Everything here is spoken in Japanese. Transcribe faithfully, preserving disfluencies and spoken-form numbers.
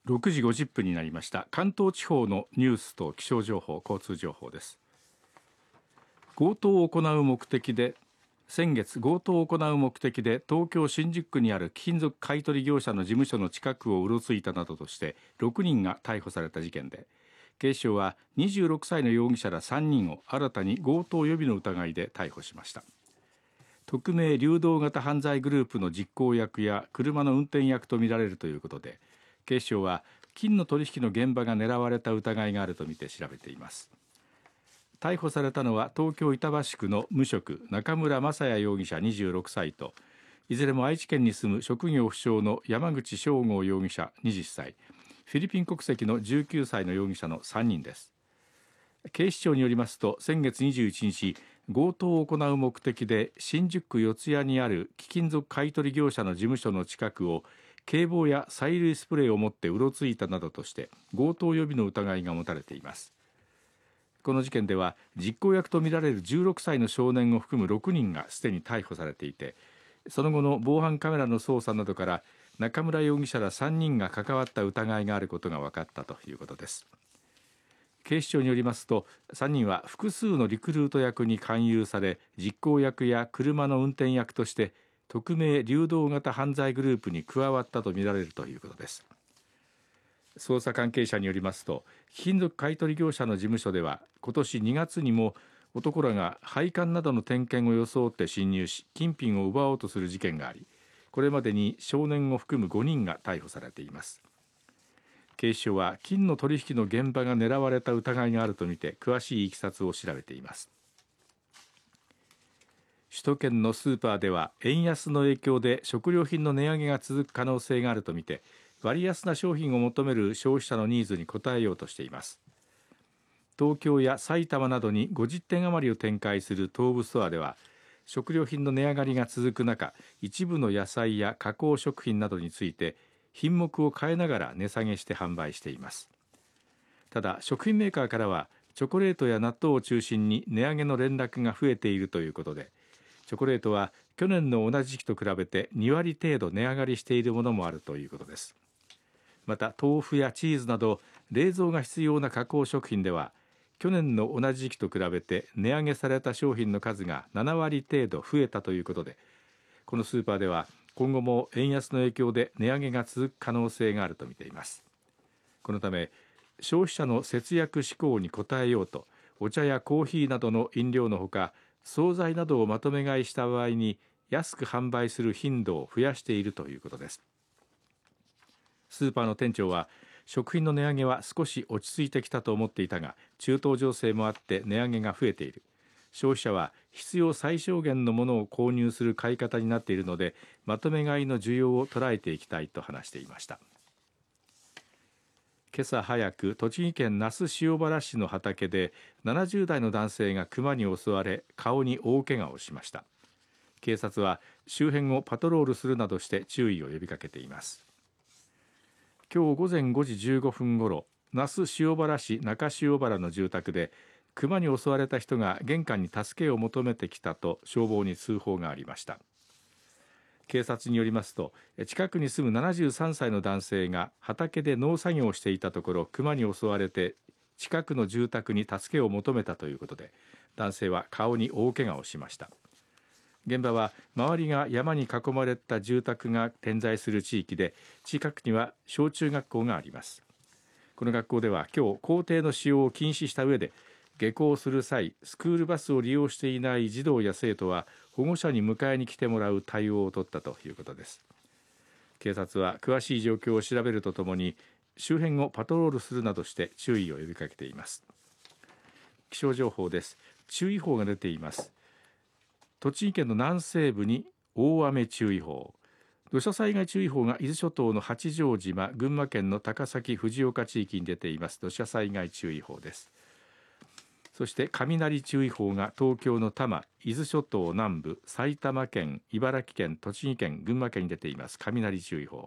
ろくじごじゅっぷんになりました。関東地方のニュースと気象情報、交通情報です。強盗を行う目的で先月強盗を行う目的で東京新宿区にある貴金属買取業者の事務所の近くをうろついたなどとしてろくにんが逮捕された事件で、警視庁はにじゅうろくさいの容疑者らさんにんを新たに強盗予備の疑いで逮捕しました。匿名流動型犯罪グループの実行役や車の運転役とみられるということで、警視庁は金の取引の現場が狙われた疑いがあるとみて調べています。逮捕されたのは東京板橋区の無職中村雅也容疑者にじゅうろくさいと、いずれも愛知県に住む職業不詳の山口翔吾容疑者はたち、フィリピン国籍のじゅうきゅうさいの容疑者のさんにんです。警視庁によりますと、先月にじゅういちにち、強盗を行う目的で新宿区四谷にある貴金属買取業者の事務所の近くを警棒や催涙スプレーを持ってうろついたなどとして強盗予備の疑いが持たれています。この事件では実行役とみられるじゅうろくさいの少年を含むろくにんがすでに逮捕されていて、その後の防犯カメラの捜査などから中村容疑者らさんにんが関わった疑いがあることが分かったということです。警視庁によりますと、さんにんは複数のリクルート役に勧誘され、実行役や車の運転役として匿名流動型犯罪グループに加わったとみられるということです。捜査関係者によりますと、貴金属買取業者の事務所では今年にがつにも男らが配管などの点検を装って侵入し金品を奪おうとする事件があり、これまでに少年を含むごにんが逮捕されています。警視庁は金の取引の現場が狙われた疑いがあるとみて詳しいいきさつを調べています。首都圏のスーパーでは円安の影響で食料品の値上げが続く可能性があるとみて、割安な商品を求める消費者のニーズに応えようとしています。東京や埼玉などにごじゅってん余りを展開する東武ストアでは、食料品の値上がりが続く中、一部の野菜や加工食品などについて品目を変えながら値下げして販売しています。ただ、食品メーカーからはチョコレートや納豆を中心に値上げの連絡が増えているということで、チョコレートは去年の同じ時期と比べてにわり程度値上がりしているものもあるということです。また、豆腐やチーズなど冷蔵が必要な加工食品では去年の同じ時期と比べて値上げされた商品の数がななわり程度増えたということで、このスーパーでは今後も円安の影響で値上げが続く可能性があると見ています。このため消費者の節約志向に応えようと、お茶やコーヒーなどの飲料のほか惣菜などをまとめ買いした場合に安く販売する頻度を増やしているということです。スーパーの店長は、食品の値上げは少し落ち着いてきたと思っていたが、中東情勢もあって値上げが増えている。消費者は必要最小限のものを購入する買い方になっているので、まとめ買いの需要を捉えていきたいと話していました。今朝早く、栃木県那須塩原市の畑でななじゅうだいの男性がクマに襲われ顔に大怪我をしました。警察は周辺をパトロールするなどして注意を呼びかけています。今日午前ごじじゅうごふんごろ、那須塩原市中塩原の住宅でクマに襲われた人が玄関に助けを求めてきたと消防に通報がありました。警察によりますと、近くに住むななじゅうさんさいの男性が畑で農作業をしていたところクマに襲われて近くの住宅に助けを求めたということで、男性は顔に大怪我をしました。現場は周りが山に囲まれた住宅が点在する地域で、近くには小中学校があります。この学校では今日校庭の使用を禁止した上で、下校する際スクールバスを利用していない児童や生徒は保護者に迎えに来てもらう対応を取ったということです。警察は詳しい状況を調べるとともに周辺をパトロールするなどして注意を呼びかけています。気象情報です。注意報が出ています。栃木県の南西部に大雨注意報、土砂災害注意報が伊豆諸島の八丈島、群馬県の高崎、藤岡地域に出ています。土砂災害注意報です。そして雷注意報が東京の多摩、伊豆諸島南部、埼玉県、茨城県、栃木県、群馬県に出ています。雷注意報。